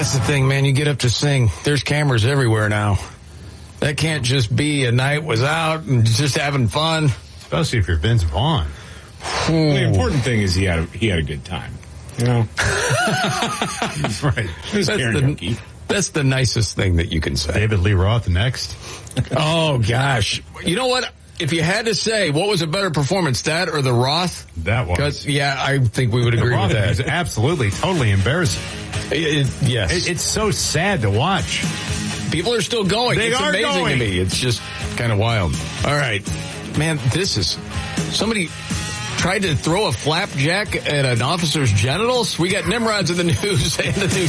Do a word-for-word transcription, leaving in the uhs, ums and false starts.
That's the thing, man. You get up to sing. There's cameras everywhere now. That can't just be a night was out and just having fun. Especially if you're Vince Vaughn. Well, the important thing is he had a, he had a good time. You know? Right. That's the, that's the nicest thing that you can say. David Lee Roth next. Oh, gosh. You know what? If you had to say, what was a better performance, that or the Roth? That was. Because, yeah, I think we would agree the Roth with that. is absolutely, totally embarrassing. It, it, yes. It, it's so sad to watch. People are still going. They it's are amazing going. to me. It's just kind of wild. All right. Man, this is... Somebody tried to throw a flapjack at an officer's genitals. We got Nimrods in the news and the news.